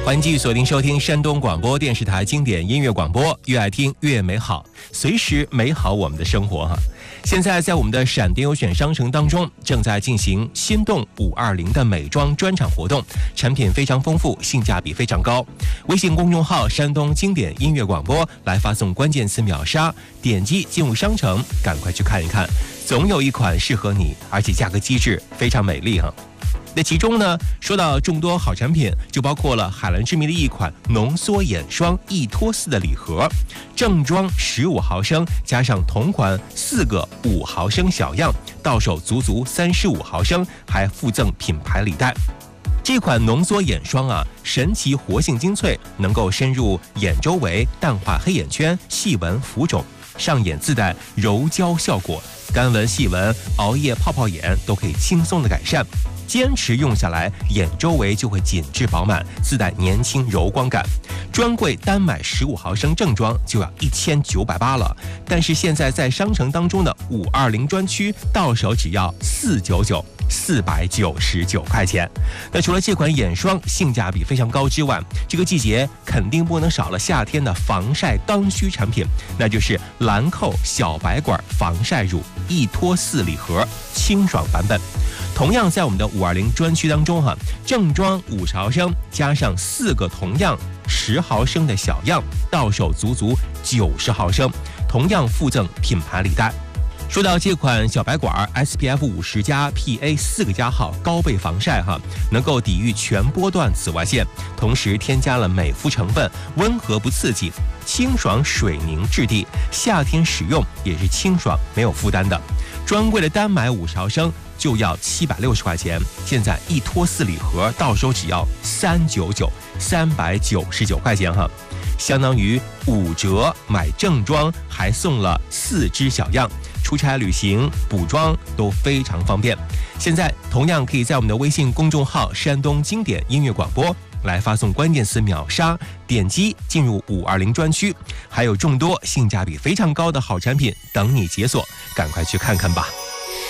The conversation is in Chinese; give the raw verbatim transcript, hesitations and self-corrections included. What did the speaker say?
欢迎继续锁定收听山东广播电视台经典音乐广播，越爱听越美好，随时美好我们的生活哈。现在在我们的闪电优选商城当中，正在进行心动五二零的美妆专场活动，产品非常丰富，性价比非常高。微信公众号山东经典音乐广播来发送关键词秒杀，点击进入商城，赶快去看一看，总有一款适合你，而且价格机制非常美丽哈。那其中呢，说到众多好产品，就包括了海蓝之谜的一款浓缩眼霜一脱四的礼盒，正装十五毫升，加上同款四个五毫升小样，到手足足三十五毫升，还附赠品牌礼袋。这款浓缩眼霜啊，神奇活性精粹，能够深入眼周围，淡化黑眼圈、细纹、浮肿，上眼自带柔焦效果，干纹、细纹、熬夜、泡泡眼都可以轻松的改善。坚持用下来，眼周围就会紧致饱满，自带年轻柔光感。专柜单买十五毫升正装就要一千九百八了，但是现在在商城当中的五二零专区到手只要四九九。四百九十九块钱。那除了这款眼霜性价比非常高之外，这个季节肯定不能少了夏天的防晒刚需产品，那就是兰蔻小白管防晒乳一脱四礼盒清爽版本。同样在我们的五二零专区当中哈，正装五十毫升加上四个同样十毫升的小样，到手足足九十毫升，同样附赠品牌礼袋。说到这款小白管 S P F 五十加 P A 四个加号高倍防晒哈，能够抵御全波段紫外线，同时添加了美肤成分，温和不刺激，清爽水凝质地，夏天使用也是清爽没有负担的。专柜的单买五十毫升就要七百六十块钱，现在一脱四礼盒到手只要三九九，三百九十九块钱哈，相当于五折买正装，还送了四支小样。出差、旅行、补妆都非常方便。现在同样可以在我们的微信公众号山东经典音乐广播来发送关键词秒杀，点击进入五二零专区，还有众多性价比非常高的好产品等你解锁，赶快去看看吧。